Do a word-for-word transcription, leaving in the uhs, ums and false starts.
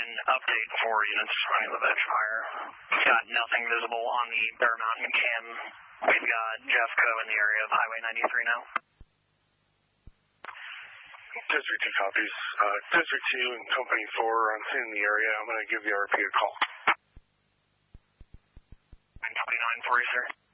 one, update for units running the veg fire. We've got nothing visible on the Bear Mountain cam. We've got Jeffco in the area of Highway ninety-three now. District two copies. Uh, District two and Company four on scene in the area. I'm going to give the R P a call. nine twenty-nine for you, sir.